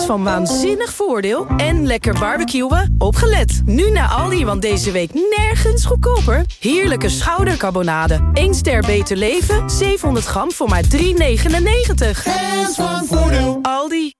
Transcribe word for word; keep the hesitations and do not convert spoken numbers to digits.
van waanzinnig voordeel en lekker barbecuen? Opgelet. Nu naar Aldi, want deze week nergens goedkoper. Heerlijke schoudercarbonade. één ster Beter Leven, zevenhonderd gram voor maar drie negenennegentig. Hands van Voordeel. Aldi.